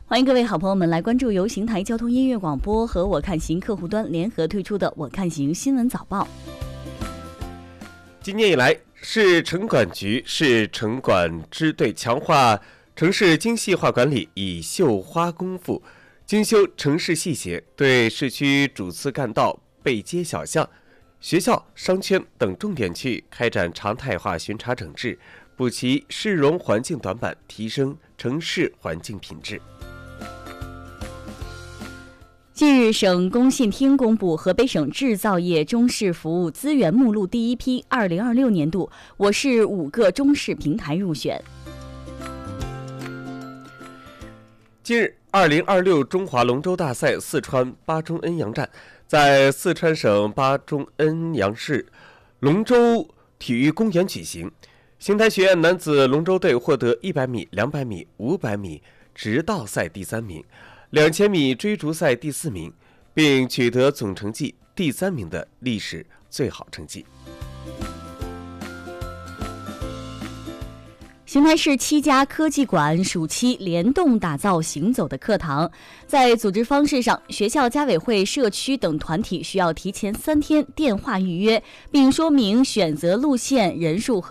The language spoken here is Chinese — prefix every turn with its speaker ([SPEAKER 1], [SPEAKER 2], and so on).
[SPEAKER 1] 欢迎各位好朋友们来关注由邢台交通音乐广播和我看行客户端联合推出的我看行新闻早报。
[SPEAKER 2] 今年以来，市城管局、市城管支队强化城市精细化管理，以绣花功夫精修城市细节，对市区主次干道、背街小巷、学校、商圈等重点区域开展常态化巡查整治，补齐市容环境短板，提升城市环境品质。
[SPEAKER 1] 近日，省工信厅公布河北省制造业中市服务资源目录第一批2026年度我市5个中市平台入选。
[SPEAKER 2] 近日，2026中华龙舟大赛四川巴中恩阳站在四川省巴中恩阳市龙舟体育公园举行。邢台学院男子龙舟队获得100米、200米、500米直道赛第3名，2000米追逐赛第4名，并取得总成绩第3名的历史最好成绩。
[SPEAKER 1] 邢台市7家科技馆暑期联动打造行走的课堂。在组织方式上，学校家委会、社区等团体需要提前3天电话预约，并说明选择路线、人数和